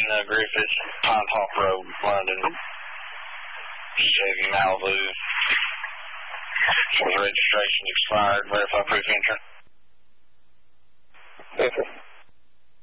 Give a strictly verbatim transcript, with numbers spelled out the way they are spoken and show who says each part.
Speaker 1: uh, Griffith, Pine Top Road, London. Chevy Malibu. His registration expired. Verify proof entry.
Speaker 2: Yes, sir.